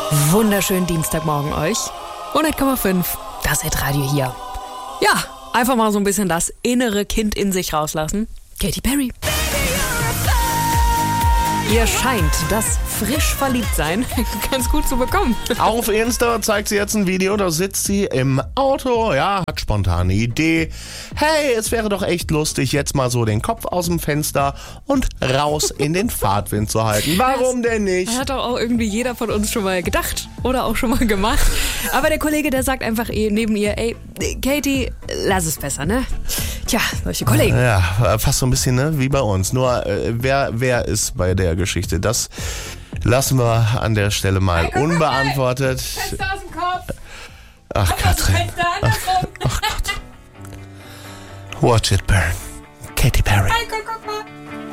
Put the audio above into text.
Wunderschönen Dienstagmorgen euch. 100,5, das Hitradio hier. Ja, einfach mal so ein bisschen das innere Kind in sich rauslassen. Katy Perry. Ihr scheint das frisch Verliebtsein ganz gut zu bekommen. Auf Insta zeigt sie jetzt ein Video, da sitzt sie im Auto, ja, hat spontane Idee. Hey, es wäre doch echt lustig, jetzt mal so den Kopf aus dem Fenster und raus in den Fahrtwind zu halten. Warum denn nicht? Hat doch auch irgendwie jeder von uns schon mal gedacht oder auch schon mal gemacht. Aber der Kollege, der sagt einfach neben ihr, ey, Katy, lass es besser, ne? Tja, solche Kollegen. Ja, fast so ein bisschen, ne, wie bei uns. Nur, wer ist bei der Geschichte? Das lassen wir an der Stelle mal unbeantwortet. Fenster aus dem Kopf. Ach, Katrin. Ach Gott. Watch it burn. Katy Perry. Guck mal.